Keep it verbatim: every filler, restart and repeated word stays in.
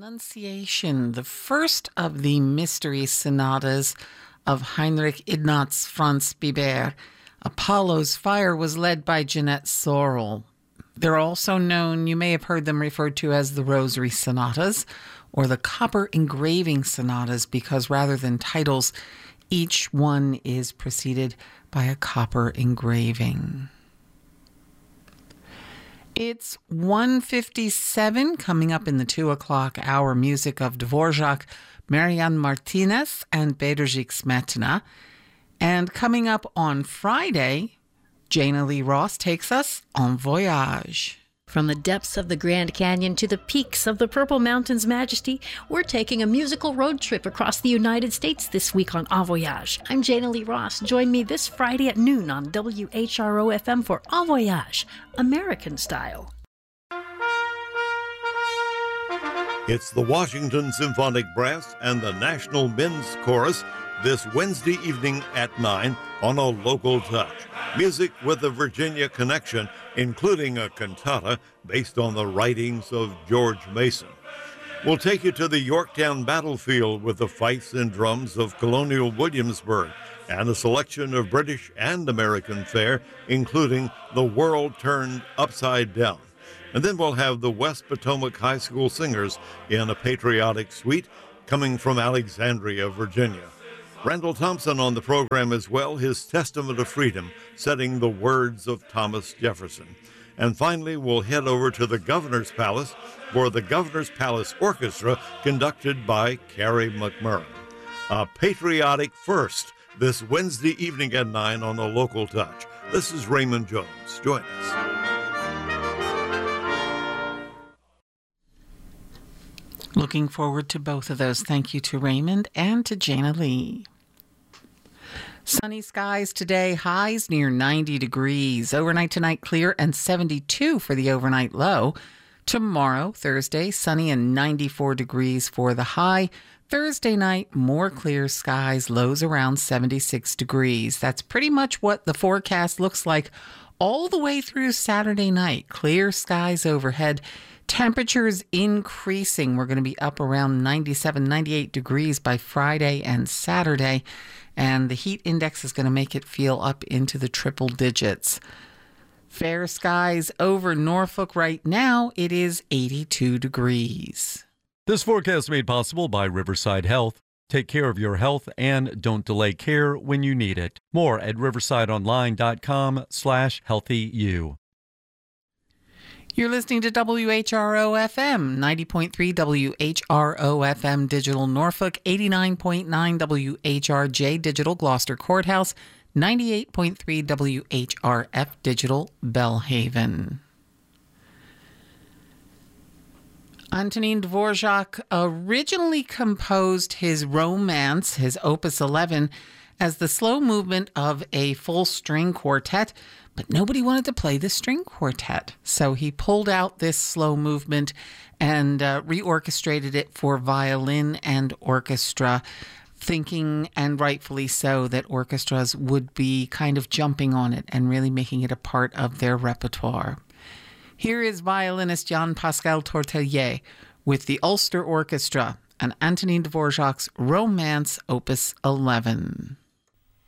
Annunciation, the first of the mystery sonatas of Heinrich Ignaz Franz Biber. Apollo's Fire was led by Jeanette Sorrell. They're also known, you may have heard them referred to as the Rosary Sonatas or the Copper Engraving Sonatas, because rather than titles, each one is preceded by a copper engraving. It's one fifty-seven, coming up in the two o'clock hour, music of Dvorak, Marian Martinez, and Bedřich Smetana. And coming up on Friday, Jana Lee Ross takes us en voyage. From the depths of the Grand Canyon to the peaks of the Purple Mountains, Majesty, we're taking a musical road trip across the United States this week on En Voyage. I'm Jana Lee Ross. Join me this Friday at noon on W H R O F M for En Voyage, American style. It's the Washington Symphonic Brass and the National Men's Chorus this Wednesday evening at nine on A Local Touch. Music with a Virginia connection, including a cantata based on the writings of George Mason. We'll take you to the Yorktown battlefield with the fifes and drums of Colonial Williamsburg and a selection of British and American fare, including The World Turned Upside Down. And then we'll have the West Potomac High School Singers in a patriotic suite coming from Alexandria, Virginia. Randall Thompson on the program as well, his Testament of Freedom, setting the words of Thomas Jefferson. And finally, we'll head over to the Governor's Palace for the Governor's Palace Orchestra, conducted by Carrie McMurran. A patriotic first this Wednesday evening at nine on A Local Touch. This is Raymond Jones. Join us. Looking forward to both of those. Thank you to Raymond and to Jana Lee. Sunny skies today, highs near ninety degrees. Overnight tonight, clear and seventy-two for the overnight low. Tomorrow, Thursday, sunny and ninety-four degrees for the high. Thursday night, more clear skies, lows around seventy-six degrees. That's pretty much what the forecast looks like all the way through Saturday night. Clear skies overhead. Temperatures increasing. We're going to be up around ninety-seven, ninety-eight degrees by Friday and Saturday, and the heat index is going to make it feel up into the triple digits. Fair skies over Norfolk right now. It is eighty-two degrees. This forecast made possible by Riverside Health. Take care of your health and don't delay care when you need it. More at riversideonline.com slash healthyu. You're listening to W H R O F M, ninety point three W H R O F M Digital Norfolk, eighty-nine point nine W H R J Digital Gloucester Courthouse, ninety-eight point three W H R F Digital Belhaven. Antonin Dvorak originally composed his Romance, his Opus eleven, as the slow movement of a full string quartet, but nobody wanted to play the string quartet. So he pulled out this slow movement and uh, reorchestrated it for violin and orchestra, thinking, and rightfully so, that orchestras would be kind of jumping on it and really making it a part of their repertoire. Here is violinist Jean-Pascal Tortelier with the Ulster Orchestra and Antonin Dvorak's Romance Opus eleven.